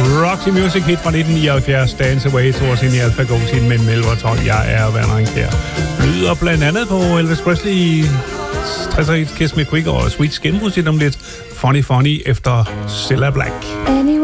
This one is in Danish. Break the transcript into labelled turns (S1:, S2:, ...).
S1: Roxy Music hit fra 1979, Dance Away, Tors ind i Alpha Go-tiden med en 11-12. Jeg er Werner Kjær. Lyder blandt andet på Elvis Presley, 60'er Kiss Me Quick og Sweet Skin, musik om lidt Funny Funny efter Cilla Black.